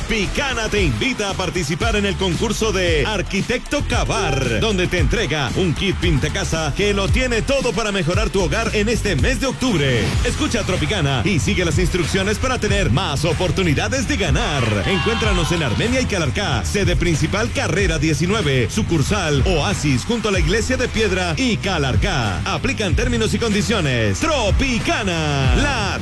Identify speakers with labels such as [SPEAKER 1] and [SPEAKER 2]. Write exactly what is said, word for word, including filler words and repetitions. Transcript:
[SPEAKER 1] Tropicana te invita a participar en el concurso de Arquitecto Cavar, donde te entrega un kit pintacasa que lo tiene todo para mejorar tu hogar en este mes de octubre. Escucha Tropicana y sigue las instrucciones para tener más oportunidades de ganar. Encuéntranos en Armenia y Calarcá, sede principal Carrera diecinueve, sucursal Oasis junto a la Iglesia de Piedra y Calarcá. Aplican términos y condiciones. Tropicana, la